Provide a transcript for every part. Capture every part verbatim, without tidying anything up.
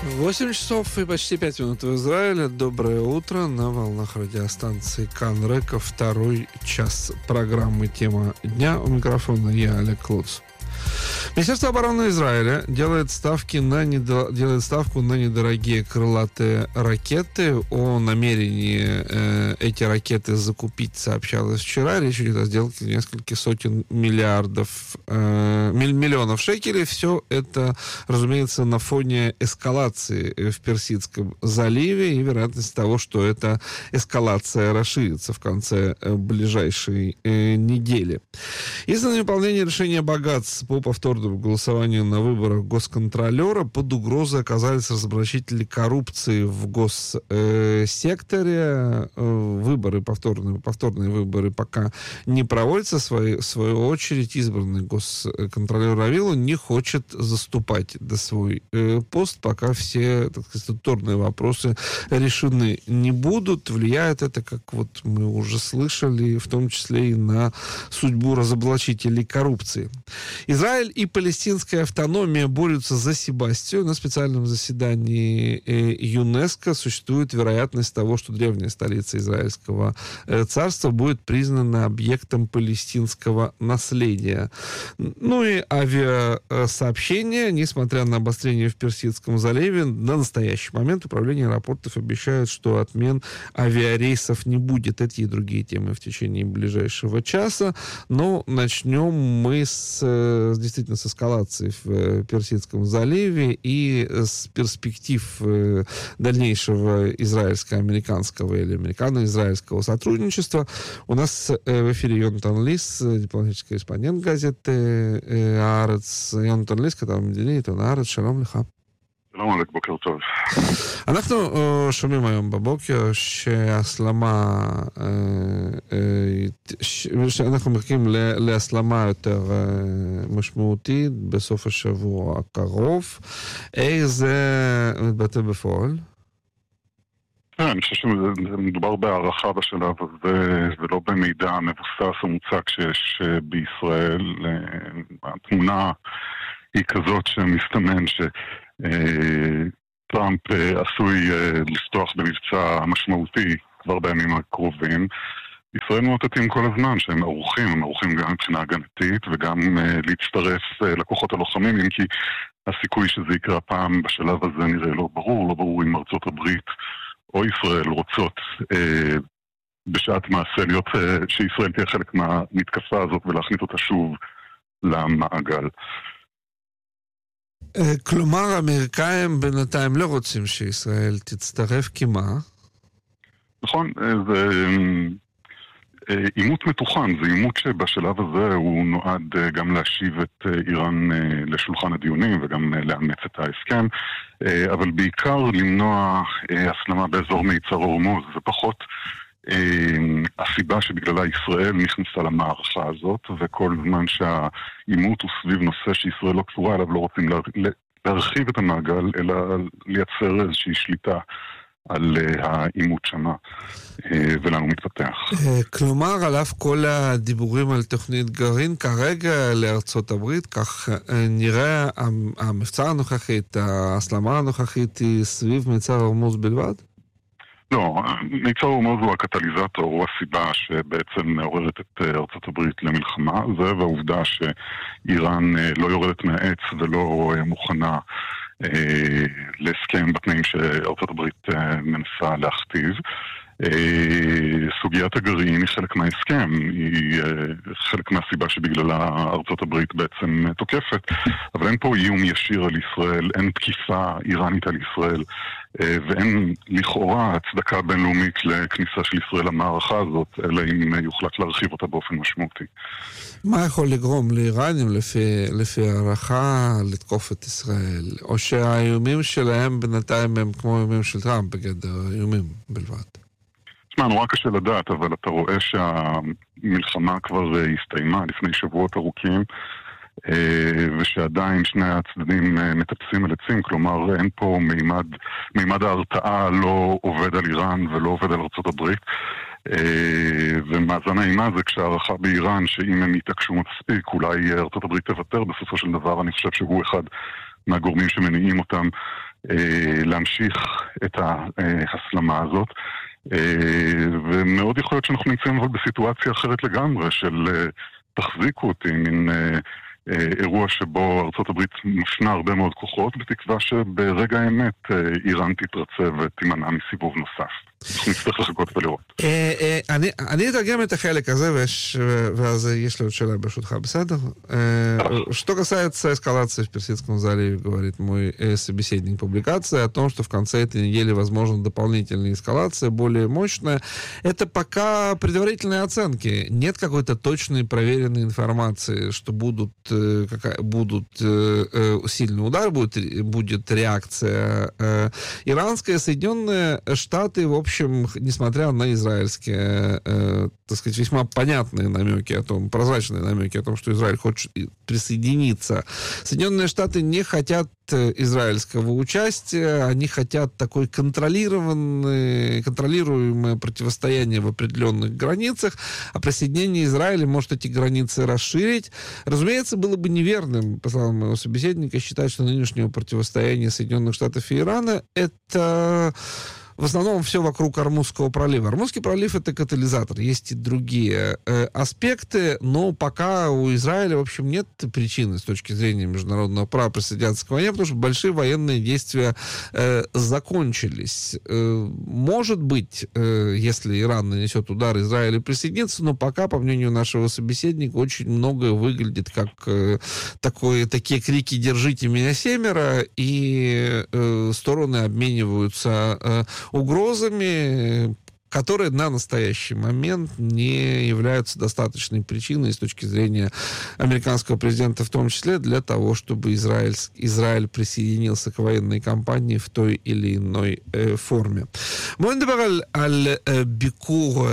восемь часов и почти пять минут в Израиле. Доброе утро на волнах радиостанции Канрека. Второй час программы «Тема дня». У микрофона я, Олег Луц. Министерство обороны Израиля делает, ставки на недо... делает ставку на недорогие крылатые ракеты. О намерении э, эти ракеты закупить сообщалось вчера. Речь идет о сделке нескольких сотен миллиардов, э, миллионов шекелей. Все это, разумеется, на фоне эскалации в Персидском заливе и вероятность того, что эта эскалация расширится в конце ближайшей э, недели. Из-за невыполнения решения Багац по повторному голосованию на выборах госконтролера под угрозой оказались разоблачители коррупции в госсекторе. Выборы, повторные, повторные выборы пока не проводятся. В свою, в свою очередь, избранный госконтролер Равилу не хочет заступать до свой пост, пока все, так сказать, структурные вопросы решены не будут. Влияет это, как вот мы уже слышали, в том числе и на судьбу разоблачителей коррупции. Израиль и палестинская автономия борются за Себастию. На специальном заседании ЮНЕСКО существует вероятность того, что древняя столица Израильского царства будет признана объектом палестинского наследия. Ну и авиасообщение, несмотря на обострение в Персидском заливе, на настоящий момент управление аэропортов обещает, что отмен авиарейсов не будет. Эти и другие темы в течение ближайшего часа. Но начнем мы с действительно с эскалацией в Персидском заливе и с перспектив дальнейшего израильско-американского или американо-израильского сотрудничества. У нас в эфире Йонатан Лис, дипломатический корреспондент газеты «Аарец». Йонатан Лис, כתב מדיני, עיתון הארץ, שלום לך. שלום עלק, בוקר טוב. אנחנו uh, שומעים היום בבוקר שהסלמה, uh, uh, שאנחנו מחכים להסלמה יותר uh, משמעותית בסוף השבוע הקרוב. איך זה מתבטא בפועל? אני חושב שמדובר בהערכה בשלב הזה, ולא במידע מבוסס או מוצק שיש בישראל. התמונה היא כזאת שמסתמן ש... טראמפ עשוי לפתוח במבצע משמעותי כבר בימים הקרובים. ישראל מאותתים כל הזמן שהם ערוכים, הם ערוכים גם מבחינה הגנתית וגם להצטרף לכוחות הלוחמים, אם כי הסיכוי שזה יקרה פעם בשלב הזה נראה לא ברור, לא ברור אם ארצות הברית או ישראל רוצות בשעת מעשה להיות שישראל תהיה חלק מהמתקפה הזאת ולהכניס אותה שוב למעגל. כלומר, האמריקאים בינתיים לא רוצים שישראל תצטרף, כי מה? נכון, זה עימות מתוחם, זה עימות שבשלב הזה הוא נועד גם להשיב את איראן לשולחן הדיונים וגם לאמץ את ההסכם, אבל בעיקר למנוע הסלמה באזור מיצר הורמוז, זה פחות הסיבה שבגללה ישראל נכנסה למערכה הזאת, וכל זמן שהעימות הוא סביב נושא שישראל לא קשורה אליו, לא רוצים להרחיב את המעגל, אלא לייצר איזושהי שליטה על העימות שמה, ולנו מתפתח. כלומר, על אף כל הדיבורים על תוכנית גרעין, כרגע לארצות הברית, כך נראה המבצע הנוכחית, ההסלמה הנוכחית היא סביב מיצר הורמוז בלבד? לא, מיצר הורמוז הוא הקטליזטור, הוא הסיבה שבעצם מעוררת את ארצות הברית למלחמה, זה והעובדה שאיראן לא יורדת מהעץ ולא מוכנה אה, להסכם בתנאים שארצות הברית אה, מנסה להכתיב. אה, סוגיית הגרעין היא חלק מההסכם, היא אה, חלק מהסיבה שבגללה ארצות הברית בעצם תוקפת, אבל אין פה איום ישיר על ישראל, אין תקיפה איראנית על ישראל, ואין לכאורה הצדקה בינלאומית לכניסה של ישראל למערכה הזאת, אלא אם יוחלט להרחיב אותה באופן משמעותי. מה יכול לגרום לאיראנים לפי, לפי הערכה לתקוף את ישראל? או שהאיומים שלהם בינתיים הם כמו איומים של טראמפ בגדר איומים בלבד? תשמע, נורא קשה לדעת, אבל אתה רואה שהמלחמה כבר הסתיימה לפני שבועות ארוכים, ושעדיין שני הצדדים מטפסים על עצים, כלומר אין פה מימד, מימד ההרתעה לא עובד על איראן ולא עובד על ארצות הברית, ומאזן האימה זה כשהערכה באיראן שאם הם יתעקשו מספיק אולי ארצות הברית תוותר בסופו של דבר. אני חושב שהוא אחד מהגורמים שמניעים אותם להמשיך את ההסלמה הזאת, ומאוד יכול להיות שאנחנו נמצאים בסיטואציה אחרת לגמרי של תחזיקו אותי, מין אירוע שבו ארצות הברית מפנה הרבה מאוד כוחות, בתקווה שברגע האמת איראן תתרצה ותימנע מסיבוב נוסף. אנחנו נצטרך לחכות ולראות. אני אתרגם את החלק הזה, ואז יש לי עוד שאלה ברשותך, בסדר? Что касается эскалации в Персидском заливе, говорит мой собеседник публикации, о том, что в конце этой недели возможна дополнительная эскалация, более мощная, это пока предварительные оценки. Нет какой-то точной проверенной информации, что будут, какая, будут сильный удар, будет, будет реакция иранская. Соединенные Штаты, в общем, несмотря на израильские, э, так сказать, весьма понятные намеки о том, прозрачные намеки о том, что Израиль хочет присоединиться, Соединенные Штаты не хотят израильского участия, они хотят такой контролированное, контролируемое противостояние в определенных границах, а присоединение Израиля может эти границы расширить. Разумеется, было бы неверным, по словам моего собеседника, считать, что нынешнее противостояние Соединенных Штатов и Ирана — это в основном все вокруг Ормузского пролива. Ормузский пролив — это катализатор. Есть и другие э, аспекты, но пока у Израиля, в общем, нет причины с точки зрения международного права присоединяться к войне, потому что большие военные действия э, закончились. Э, может быть, э, если Иран нанесет удар, Израиль присоединится, но пока, по мнению нашего собеседника, очень многое выглядит как э, такое, такие крики «держите меня семеро», и э, стороны обмениваются э, угрозами, которые на настоящий момент не являются достаточной причиной с точки зрения американского президента, в том числе для того, чтобы Израиль, Израиль присоединился к военной кампании в той или иной э, форме. בואו נדבר על, על אה, ביקור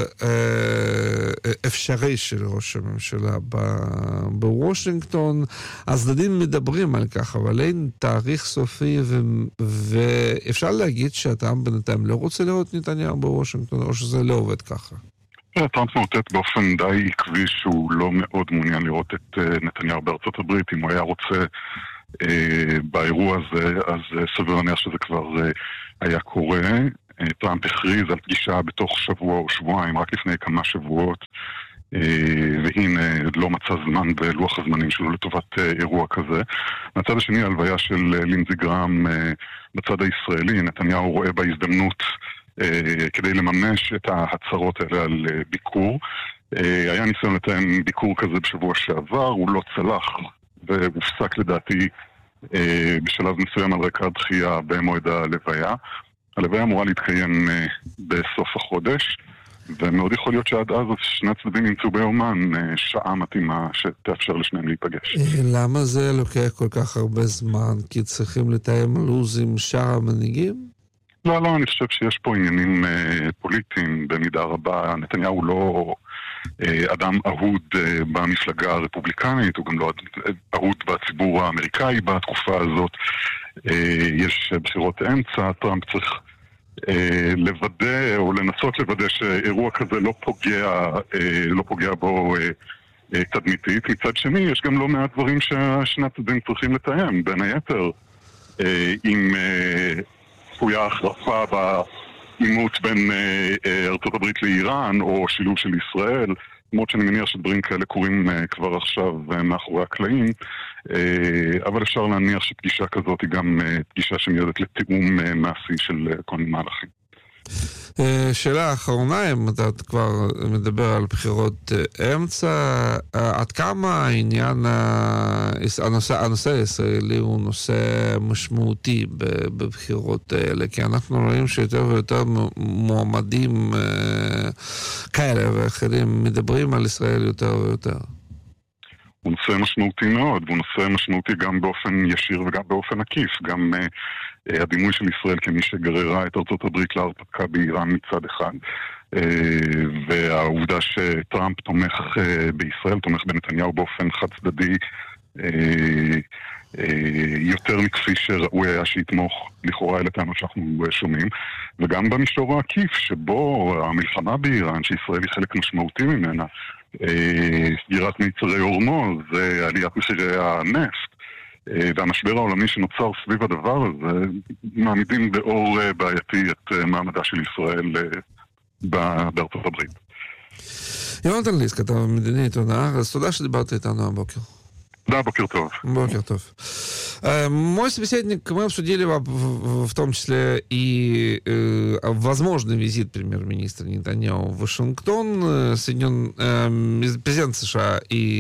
אה, אפשרי של ראש הממשלה ב- בוושינגטון. הצדדים מדברים על כך, אבל אין תאריך סופי, ו- ואפשר להגיד שהטעם בינתיים לא רוצה לראות נתניהו בוושינגטון, או שזה לא עובד ככה? טראמפ מאותת באופן די עקבי שהוא לא מאוד מעוניין לראות את נתניהו בארצות הברית. אם הוא היה רוצה באירוע הזה, אז סביר להניח שזה כבר היה קורה. טראמפ הכריז על פגישה בתוך שבוע או שבועיים, רק לפני כמה שבועות, והנה לא מצא זמן בלוח הזמנים שלו לטובת אירוע כזה. מהצד השני, ההלוויה של לינזי גרהם בצד הישראלי, נתניהו רואה בה הזדמנות כדי לממש את ההצהרות האלה על ביקור. היה ניסיון לתאם ביקור כזה בשבוע שעבר, הוא לא צלח והופסק לדעתי בשלב מסוים על רקע הדחייה במועד הלוויה. הלוויה אמורה להתקיים בסוף החודש, ומאוד יכול להיות שעד אז שני הצדדים ימצאו ביומן שעה מתאימה שתאפשר לשניהם להיפגש. למה זה לוקח כל כך הרבה זמן? כי צריכים לתאם לוז עם שאר המנהיגים? לא, לא, אני חושב שיש פה עניינים אה, פוליטיים במידה רבה. נתניהו לא אה, אדם אהוד אה, במפלגה הרפובליקנית, הוא גם לא אהוד בציבור האמריקאי בתקופה הזאת. אה, יש בחירות אמצע, טראמפ צריך אה, לוודא או לנסות לוודא שאירוע כזה לא פוגע, אה, לא פוגע בו אה, אה, תדמיתית. מצד שני, יש גם לא מעט דברים ששני הצדדים צריכים לתאם. בין היתר, אה, עם... אה, צפויה החרפה בעימות בין אה, אה, ארצות הברית לאיראן, או שילוב של ישראל, למרות שאני מניח שדברים כאלה קורים אה, כבר עכשיו אה, מאחורי הקלעים, אה, אבל אפשר להניח שפגישה כזאת היא גם אה, פגישה שמיועדת לתיאום אה, מעשי של אה, כל מהלכים. שאלה אחרונה, אם אתה כבר מדבר על בחירות אמצע, עד כמה העניין, הנושא, הנושא הישראלי הוא נושא משמעותי בבחירות האלה, כי אנחנו רואים שיותר ויותר מועמדים כאלה ואחרים מדברים על ישראל יותר ויותר. הוא נושא משמעותי מאוד, והוא נושא משמעותי גם באופן ישיר וגם באופן עקיף. גם uh, הדימוי של ישראל כמי שגררה את ארצות הברית להרפתקה באיראן מצד אחד, uh, והעובדה שטראמפ תומך uh, בישראל, תומך בנתניהו באופן חד צדדי, uh, uh, יותר מכפי שראוי היה שיתמוך לכאורה אלה טענות שאנחנו שומעים, וגם במישור העקיף שבו המלחמה באיראן, שישראל היא חלק משמעותי ממנה, סגירת מיצרי הורמוז, עליית מחירי הנפט, והמשבר העולמי שנוצר סביב הדבר הזה מעמידים באור בעייתי את מעמדה של ישראל בארצות הברית. יונתן ליס, כתב המדיני עיתון הארץ, תודה שדיברת איתנו הבוקר. Да, бокер тов. Бокер тов. Мой собеседник, мы обсудили в, в, в том числе и э, возможный визит премьер-министра Нетаньяху в Вашингтон. Соединен, э, президент США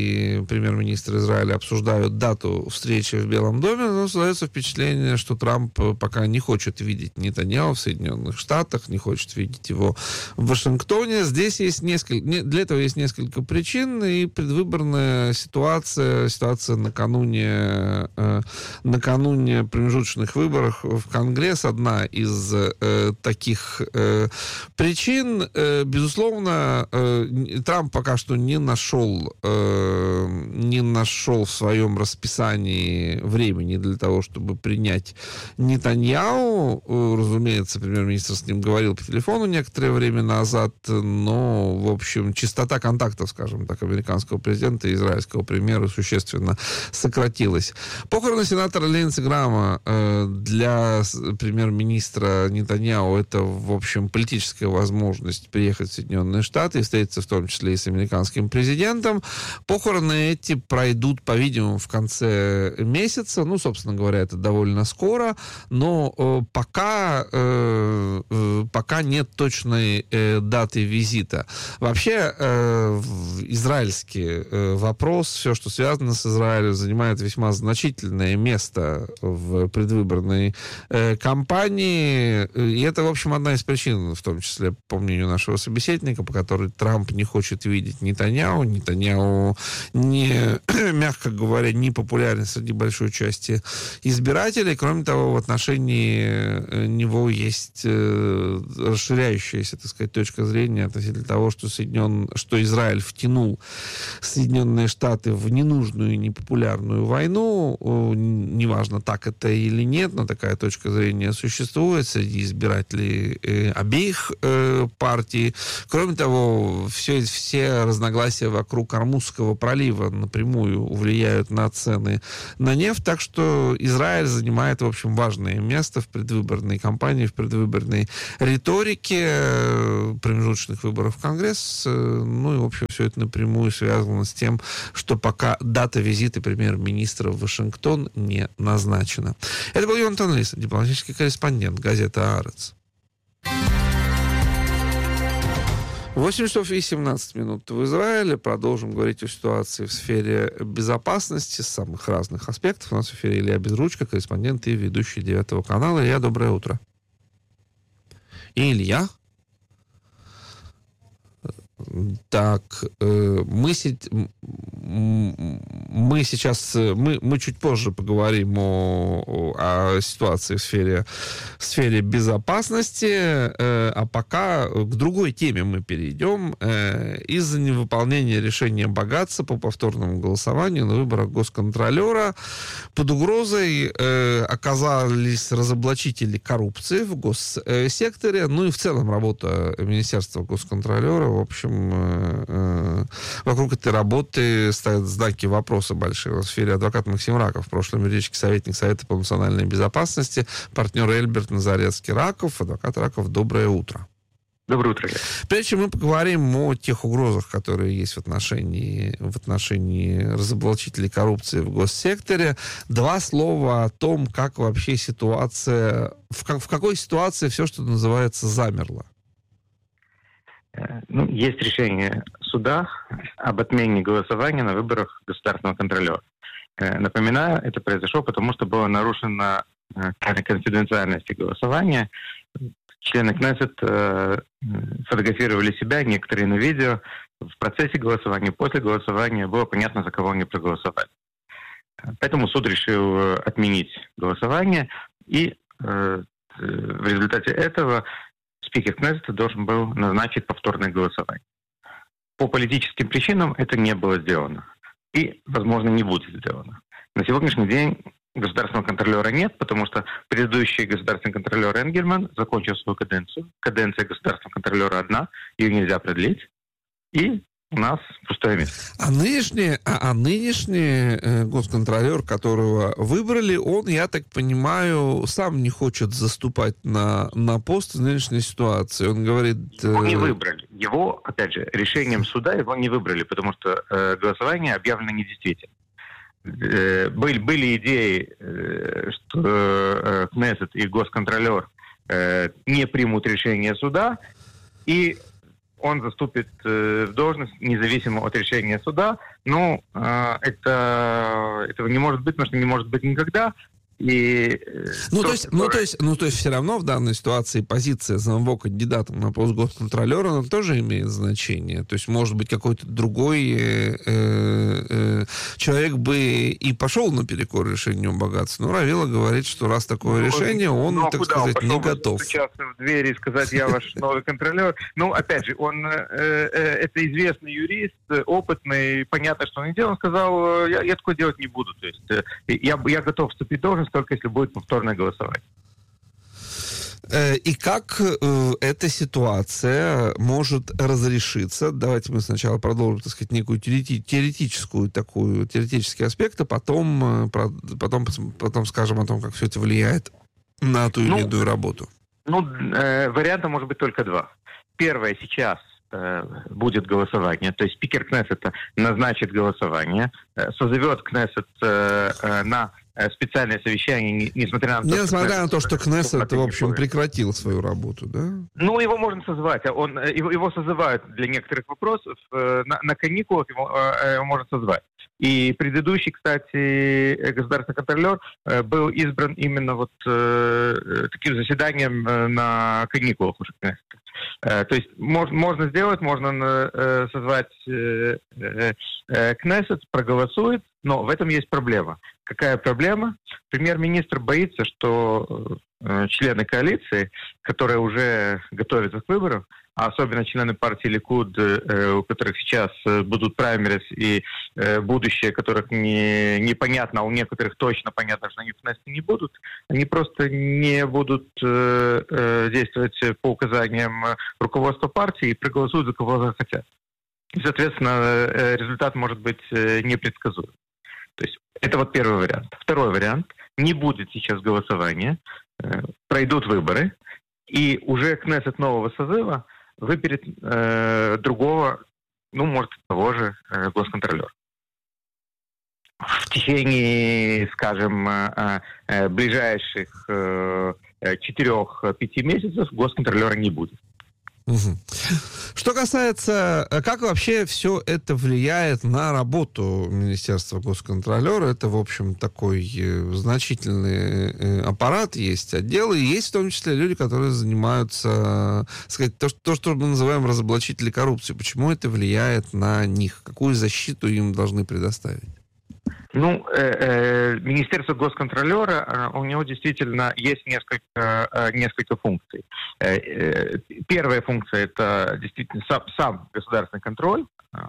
и премьер-министр Израиля обсуждают дату встречи в Белом доме, но создается впечатление, что Трамп пока не хочет видеть Нетаньяху в Соединенных Штатах, не хочет видеть его в Вашингтоне. Здесь есть несколько, для этого есть несколько причин, и предвыборная ситуация, ситуация накануне, э, накануне промежуточных выборов в Конгресс одна из э, таких э, причин. Э, безусловно, э, Трамп пока что не нашел, э, не нашел в своем расписании времени для того, чтобы принять Нетаньяху. Э, разумеется, премьер-министр с ним говорил по телефону некоторое время назад, но, в общем, частота контактов, скажем так, американского президента и израильского премьера существенно сократилась. Похороны сенатора Линдси Грама э, для премьер-министра Нетаньяху это, в общем, политическая возможность приехать в Соединенные Штаты и встретиться в том числе и с американским президентом. Похороны эти пройдут, по-видимому, в конце месяца. Ну, собственно говоря, это довольно скоро, но э, пока, э, э, пока нет точной э, даты визита. Вообще, э, израильский э, вопрос, все, что связано с Израилем, занимает весьма значительное место в предвыборной э, кампании. И это, в общем, одна из причин, в том числе, по мнению нашего собеседника, по которой Трамп не хочет видеть Нетаньяху. Нетаньяху, не, мягко говоря, не популярен среди большой части избирателей. Кроме того, в отношении него есть э, расширяющаяся, так сказать, точка зрения относительно того, что, Соединен... что Израиль втянул Соединенные Штаты в ненужную и непопулярную войну. Неважно, так это или нет, но такая точка зрения существует среди избирателей э, обеих э, партий. Кроме того, все, все разногласия вокруг Ормузского пролива напрямую влияют на цены на нефть, так что Израиль занимает, в общем, важное место в предвыборной кампании, в предвыборной риторике э, промежуточных выборов в Конгресс. Э, ну и, в общем, все это напрямую связано с тем, что пока дата визита премьер-министра в Вашингтон не назначена. Это был Йонатан Лис, дипломатический корреспондент газеты «Аарец». восемь часов и семнадцать минут в Израиле. Продолжим говорить о ситуации в сфере безопасности с самых разных аспектов. У нас в эфире Илья Безручко, корреспондент и ведущий девятого канала. Илья, доброе утро. Илья? Так, мы, мы сейчас, мы, мы чуть позже поговорим о, о ситуации в сфере, в сфере безопасности, а пока к другой теме мы перейдем. Из-за невыполнения решения Багаца по повторному голосованию на выборах госконтролера под угрозой оказались разоблачители коррупции в госсекторе, ну и в целом работа Министерства госконтролера, в общем, вокруг этой работы ставят знаки вопроса большие. В сфере адвокат Максим Раков, в прошлом юридический советник Совета по национальной безопасности, партнер Эльберт Назарецкий Раков. Адвокат Раков, доброе утро. Доброе утро. Прежде чем мы поговорим о тех угрозах, которые есть в отношении, в отношении разоблачителей коррупции в госсекторе, два слова о том, как вообще ситуация, в, как, в какой ситуации все, что называется, замерло. Ну, есть решение суда об отмене голосования на выборах государственного контролера. Напоминаю, это произошло, потому что была нарушена конфиденциальность голосования. Члены Кнессет фотографировали себя, некоторые на видео. В процессе голосования, после голосования было понятно, за кого они проголосовали. Поэтому суд решил отменить голосование, и в результате этого спикер Кнессета должен был назначить повторное голосование. По политическим причинам это не было сделано. И, возможно, не будет сделано. На сегодняшний день государственного контролера нет, потому что предыдущий государственный контролер Энгельман закончил свою каденцию. Каденция государственного контролера одна, ее нельзя продлить. И у нас пустое место. А нынешний, а, а нынешний э, госконтролер, которого выбрали, он, я так понимаю, сам не хочет заступать на, на пост в нынешней ситуации. Он говорит... Э... Его не выбрали. Его, опять же, решением суда его не выбрали, потому что э, голосование объявлено недействительным. Э, были, были идеи, э, что э, Кнессет и госконтролер э, не примут решение суда, и он заступит э, в должность независимо от решения суда. Ну, э, это, этого не может быть, потому что не может быть никогда. И, ну, то есть, которое... ну, то есть, ну, то есть все равно в данной ситуации позиция самого кандидата на пост госконтролера, она тоже имеет значение. То есть, может быть, какой-то другой э, э, человек бы и пошел наперекор решению богатства. Но Равила говорит, что раз такое ну, решение, он, ну, так сказать, он не готов. Сейчас в двери и сказать, я ваш новый контролер. Ну, опять же, он э, э, это известный юрист, опытный, понятно, что он не делал. Он сказал, я, я такое делать не буду. То есть, э, я, я готов вступить в должность, только если будет повторное голосование. И как э, эта ситуация может разрешиться? Давайте мы сначала продолжим, так сказать, некую теорети- теоретическую такую, теоретический аспект, а потом, э, про, потом, потом скажем о том, как все это влияет на ту или ну, иную работу. Ну, э, варианта может быть только два. Первое, сейчас э, будет голосование, то есть спикер Кнессета назначит голосование, э, созовет Кнессет э, э, на специальное совещание, несмотря на то, несмотря что... на то, что Кнессет, в общем, прекратил свою работу, да? Ну, его можно созвать. Он, его, его созывают для некоторых вопросов. На, на каникулах его, его можно созвать. И предыдущий, кстати, государственный контролер был избран именно вот таким заседанием на каникулах уже Кнессета. То есть мож, можно сделать, можно созвать Кнессет, проголосует, но в этом есть проблема. Какая проблема? Премьер-министр боится, что э, члены коалиции, которые уже готовятся к выборам, а особенно члены партии Ликуд, э, у которых сейчас э, будут праймерис и э, будущее, которых не, непонятно, а у некоторых точно понятно, что они в Кнессете не будут, они просто не будут э, э, действовать по указаниям руководства партии и проголосуют за кого захотят. И, соответственно, э, результат может быть э, непредсказуем. То есть это вот первый вариант. Второй вариант. Не будет сейчас голосования, э, пройдут выборы, и уже Кнессет нового созыва выберет э, другого, ну, может, того же э, госконтролера. В течение, скажем, э, э, ближайших э, четырех-пяти месяцев госконтролера не будет. Угу. Что касается, как вообще все это влияет на работу Министерства госконтролера, это, в общем, такой значительный аппарат, есть отделы, и есть в том числе люди, которые занимаются, сказать, то, то, что мы называем разоблачители коррупции. Почему это влияет на них? Какую защиту им должны предоставить? Ну, э, э, Министерство госконтролера, э, у него действительно есть несколько, э, несколько функций. Э, э, первая функция – это действительно сам, сам государственный контроль. Э,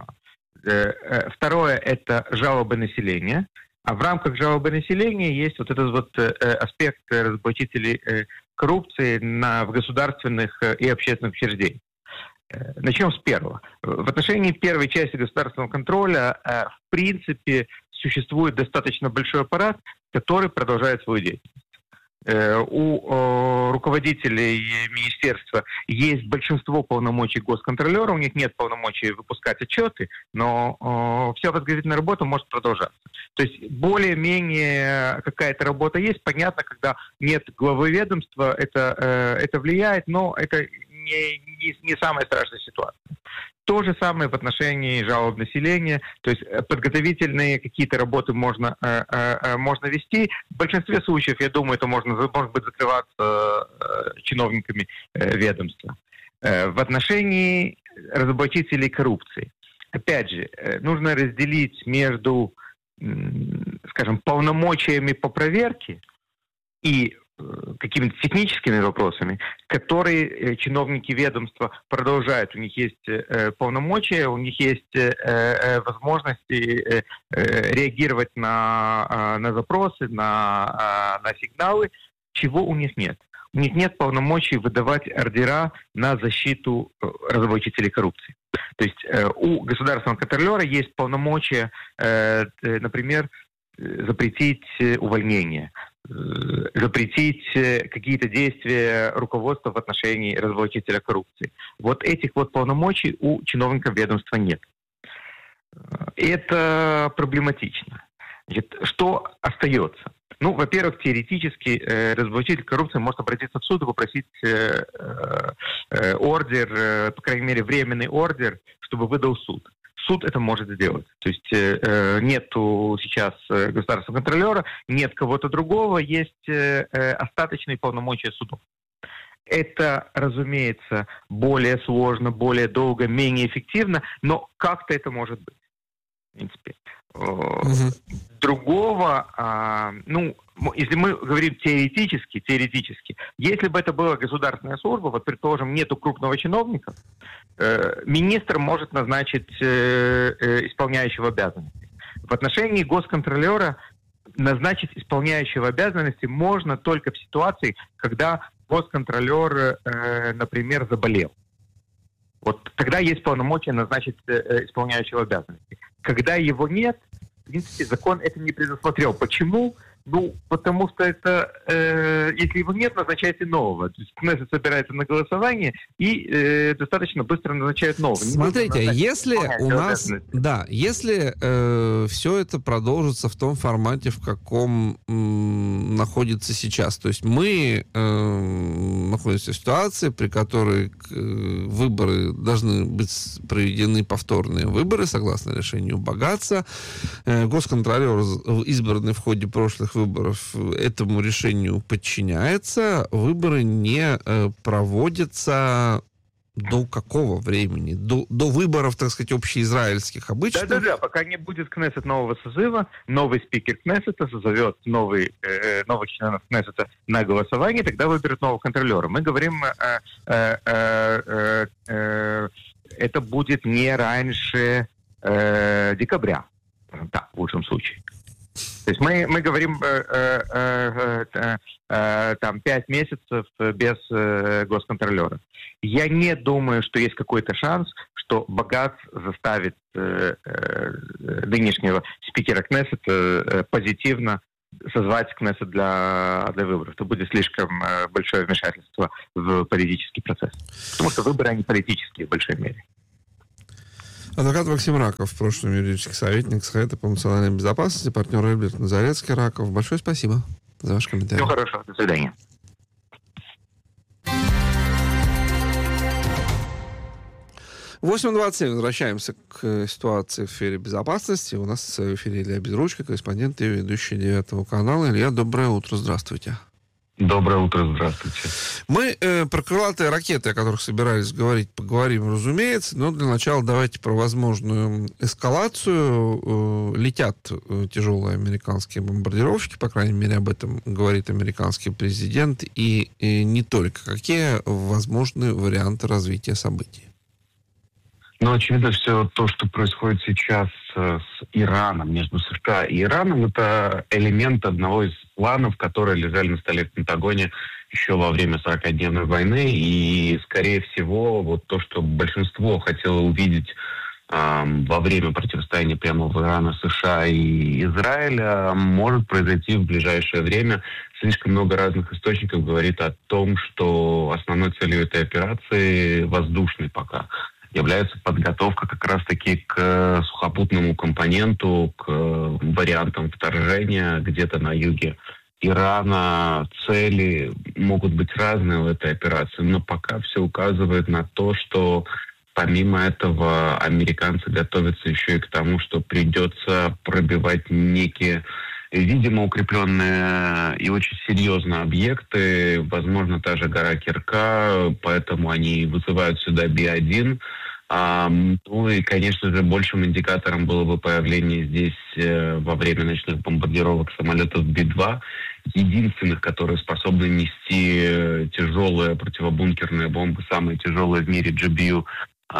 э, второе – это жалобы населения. А в рамках жалобы населения есть вот этот вот э, аспект разоблачителей э, коррупции на, в государственных э, и общественных учреждениях. Э, начнем с первого. В отношении первой части государственного контроля, э, в принципе, существует достаточно большой аппарат, который продолжает свою деятельность. У руководителей министерства есть большинство полномочий госконтролера, у них нет полномочий выпускать отчеты, но вся подготовительная работа может продолжаться. То есть более-менее какая-то работа есть. Понятно, когда нет главы ведомства, это, это влияет, но это не, не, не самая страшная ситуация. То же самое в отношении жалоб населения, то есть подготовительные какие-то работы можно, э, э, можно вести. В большинстве случаев, я думаю, это можно, может быть, закрываться э, чиновниками э, ведомства. Э, в отношении разоблачителей коррупции. Опять же, э, нужно разделить между, э, скажем, полномочиями по проверке и какими-то техническими вопросами, которые э, чиновники ведомства продолжают. У них есть э, полномочия, у них есть э, возможности э, э, реагировать на, э, на запросы, на, э, на сигналы, чего у них нет. нет полномочий выдавать ордера на защиту разоблачителей коррупции. То есть э, у государственного контролера есть полномочия, э, э, например, запретить увольнение, э, запретить какие-то действия руководства в отношении разоблачителя коррупции. Вот этих вот полномочий у чиновников ведомства нет. Это проблематично. Значит, что остается? Ну, во-первых, теоретически э, разоблачитель коррупции может обратиться в суд и попросить э, э, ордер, э, по крайней мере, временный ордер, чтобы выдал суд. Суд это может сделать. То есть э, нету сейчас государственного контролера, нет кого-то другого, есть э, остаточные полномочия судов. Это, разумеется, более сложно, более долго, менее эффективно, но как-то это может быть. В принципе. Угу. Другого, а, ну, если мы говорим теоретически, теоретически, если бы это была государственная служба, вот, предположим, нету крупного чиновника, э, министр может назначить э, э, исполняющего обязанности. В отношении госконтролера назначить исполняющего обязанности можно только в ситуации, когда госконтролер, э, например, заболел. Вот тогда есть полномочия назначить э, исполняющего обязанности. Когда его нет, в принципе, закон это не предусмотрел. Почему? Ну, потому что это, э, если его нет, назначайте нового. То есть Кнессет собирается на голосование и э, достаточно быстро назначают нового. Смотрите, если у нас, да, если э, все это продолжится в том формате, в каком м, находится сейчас, то есть мы э, находимся в ситуации, при которой э, выборы должны быть проведены, повторные выборы, согласно решению Багаца. Э, госконтролер, избранный в ходе прошлых выборов, этому решению подчиняется, выборы не э, проводятся до какого времени? До, до выборов, так сказать, общеизраильских обычных? Да-да-да, пока не будет Кнессет нового созыва, новый спикер Кнессета созовет новый, э, новых членов Кнессета на голосование, тогда выберут нового контролера. Мы говорим, э, э, э, э, это будет не раньше э, декабря, да, в лучшем случае. То есть мы, мы говорим э, э, э, э, там пять месяцев без э, госконтролера. Я не думаю, что есть какой-то шанс, что Багац заставит э, э, нынешнего спикера Кнессета э, позитивно созвать Кнессет для, для выборов. Это будет слишком э, большое вмешательство в политический процесс. Потому что выборы, они политические в большой мере. Адвокат Максим Раков, в прошлом юридический советник Совета по национальной безопасности, партнер Эльберт Назарецкий. Раков, большое спасибо за ваш комментарий. Всего хорошего, до свидания. восемь двадцать семь. Возвращаемся к ситуации в сфере безопасности. У нас в эфире Илья Безручко, корреспондент и ведущий девятого канала. Илья, доброе утро, здравствуйте. Доброе утро, здравствуйте. Мы э, про крылатые ракеты, о которых собирались говорить, поговорим, разумеется, но для начала давайте про возможную эскалацию. Э, летят э, тяжелые американские бомбардировщики, по крайней мере, об этом говорит американский президент, и, и не только. Какие возможны варианты развития событий? Ну, очевидно, все то, что происходит сейчас с Ираном, между США и Ираном, это элемент одного из планов, которые лежали на столе в Пентагоне еще во время сорокадневной войны. И, скорее всего, вот то, что большинство хотело увидеть э, во время противостояния прямо в Ирана, США и Израиля, может произойти в ближайшее время. Слишком много разных источников говорит о том, что основной целью этой операции воздушной пока является подготовка как раз-таки к сухопутному компоненту, к вариантам вторжения где-то на юге Ирана. Цели могут быть разные у этой операции, но пока все указывает на то, что помимо этого американцы готовятся еще и к тому, что придется пробивать некие, видимо, укрепленные и очень серьезные объекты, возможно, та же гора Кирка, поэтому они вызывают сюда Би один. А, ну и, конечно же, большим индикатором было бы появление здесь э, во время ночных бомбардировок самолетов Би два, единственных, которые способны нести тяжелые противобункерные бомбы, самые тяжелые в мире, джи би ю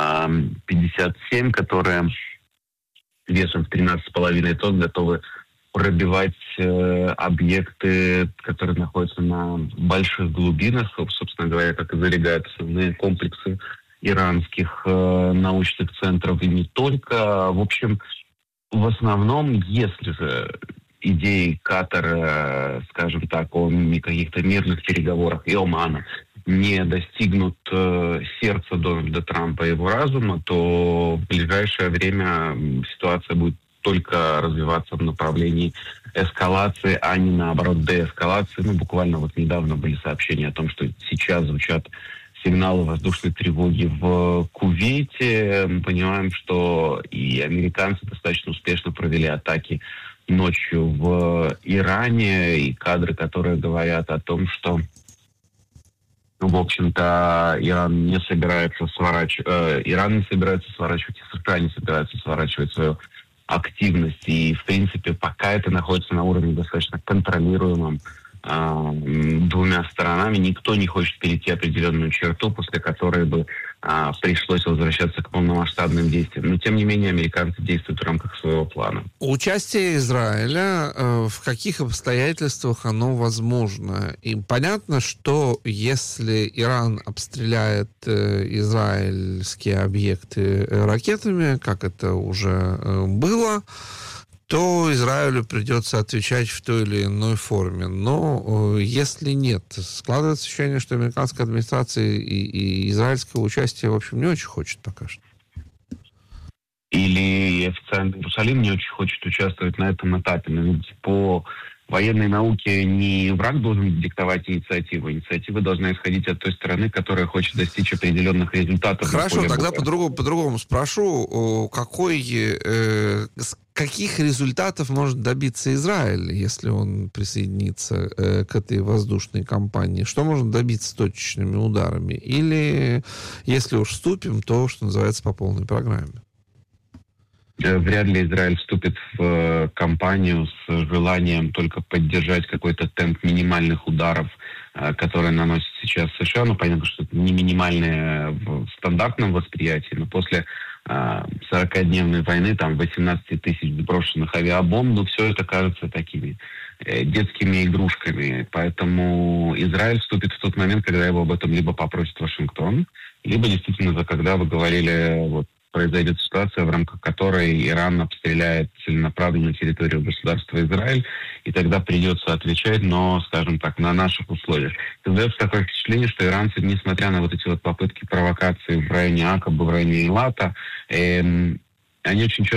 пятьдесят семь, которые весом в тринадцать с половиной тонн готовы пробивать э, объекты, которые находятся на больших глубинах, собственно говоря, как и залегают основные комплексы иранских э, научных центров, и не только. В общем, в основном, если же идеи Катара, скажем так, о каких-то мирных переговорах и Омана не достигнут э, сердца Дональда Трампа и его разума, то в ближайшее время ситуация будет только развиваться в направлении эскалации, а не наоборот деэскалации. Ну, буквально вот недавно были сообщения о том, что сейчас звучат сигналы воздушной тревоги в Кувейте. Мы понимаем, что и американцы достаточно успешно провели атаки ночью в Иране, и кадры, которые говорят о том, что, в общем-то, Иран не собирается сворачивать, э, Иран не собирается сворачивать, и США не собирается сворачивать свою активность. И, в принципе, пока это находится на уровне достаточно контролируемом э, двумя сторонами, никто не хочет перейти определенную черту, после которой бы э, пришлось возвращаться к полномасштабным действиям. Но, тем не менее, американцы действуют в рамках своего плана. Участие Израиля, э, в каких обстоятельствах оно возможно? И понятно, что если Иран обстреляет э, израильские объекты э, ракетами, как это уже э, было, то Израилю придется отвечать в той или иной форме. Но э, если нет, складывается ощущение, что американская администрация и, и израильского участия, в общем, не очень хочет пока что. Или официальный Иерусалим не очень хочет участвовать на этом этапе. Но ведь по военной науке не враг должен диктовать инициативу. Инициатива должна исходить от той стороны, которая хочет достичь определенных результатов. Хорошо, тогда по-другому, по-другому спрошу, какой, э, каких результатов может добиться Израиль, если он присоединится э, к этой воздушной кампании? Что можно добиться точечными ударами? Или, если уж вступим, то, что называется, по полной программе? Вряд ли Израиль вступит в кампанию с желанием только поддержать какой-то темп минимальных ударов, которые наносят сейчас США. Ну, понятно, что это не минимальные в стандартном восприятии, но после сорокадневной войны, там, восемнадцать тысяч сброшенных авиабомб, ну, все это кажется такими детскими игрушками. Поэтому Израиль вступит в тот момент, когда его об этом либо попросит Вашингтон, либо действительно, когда вы говорили, вот, произойдет ситуация, в рамках которой Иран обстреляет целенаправленно территорию государства Израиль, и тогда придется отвечать, но, скажем так, на наших условиях. Создается такое впечатление, что иранцы, несмотря на вот эти вот попытки провокации в районе Акаба, в районе Илата, эм, они очень четко